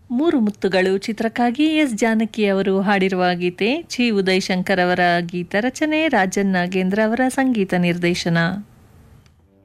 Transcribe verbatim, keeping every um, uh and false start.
ಮೂರು ಮುತ್ತುಗಳು ಚಿತ್ರಕ್ಕಾಗಿ ಎಸ್ ಜಾನಕಿ ಅವರು ಹಾಡಿರುವ ಗೀತೆ ಚಿ ಉದಯ್ ಶಂಕರ್ ಅವರ ಗೀತ ರಚನೆ, ರಾಜನ್ ನಾಗೇಂದ್ರ ಅವರ ಸಂಗೀತ ನಿರ್ದೇಶನ.